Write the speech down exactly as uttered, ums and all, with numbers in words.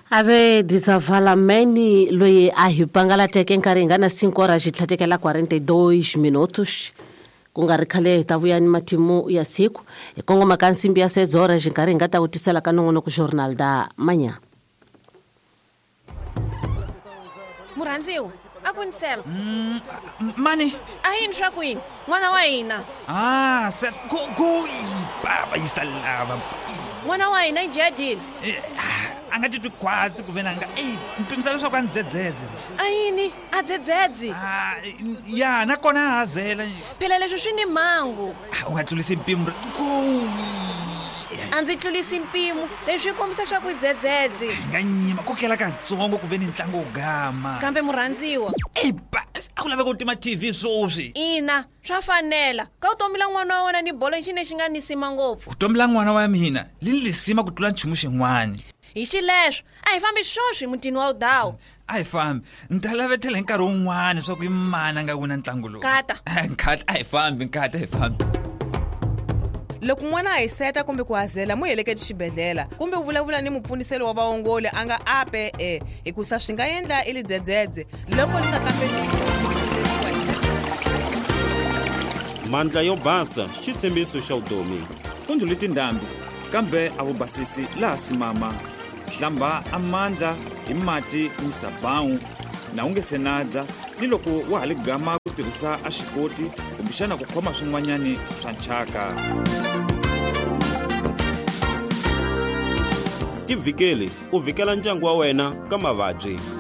Ave desavalamento loyi a hi pangalateke nkaringana cinco horas hi tlhatekela quarenta e dois minutos ku nga ri khale hi ta vuya ni matimu ya siku hi kongoma ka nsimbi ya seis horas hi nkarhi hi nga ta vutisela ka nongonoko Jornal da Manhã. Murandziwa, a ku nisela. Mm, mani? A yini swa ku yini? N'wana wa hina. Ah, sir, go go baba isalava. N'wana wa hina i jadile. A nga titwi kwasi ku vena nga eh mpimisa leswaku a ni dzedzedze. A yini? A dzedzedze. Ah, ya na kona hazela. Phela leswi swi ni mangu. U nga tlulisi mpimo. Go. A ndzi tlulisi mpimo leswi kombisa swa ku dzedzedze. Nga nyima kokela ka tsongo ku veni ntlangu ugama. Kambe murandziwa. Eh ba, a ku lava ku tima T V swoswi. Ina, swa fanela. Ka u tomila n'wana wa wena ni bolo xine xi nga nisima ngopfu. U tomila n'wana wa mina, li ni lisima ku tlula nchumu xin'wani. Hi xileswo, a hi fambi swoswi mutini wa udawu. A hi fambi, ni ta lavetela hi nkarhi wun'wana swa ku i mana nga wina ntlangu lowu. Kata. Nkata, a hi fambi, nkata a hi fambi. Loko n'wana a hi seta kumbe ku hazela mu heleketi xibedhlela kumbe u vulavula ni mupfuniselo wa vaongoli a nga ape e hikusa swi nga endla ili dzedzedze loko ni nga kambeli. Mandla yo basa xitshembiso xa vutomi. Kundlu tindhambi kambe a wu basisi laha simama. Hlamba amandla hi mati ni sabawu na u nge se nadza ni loko wa ha li gama ku tirhisa a xikoti kumbexana ku khoma swin'wanyani swa nchaka. Tivhikeli u vhikela ndyangu wa wena ka mavabyi.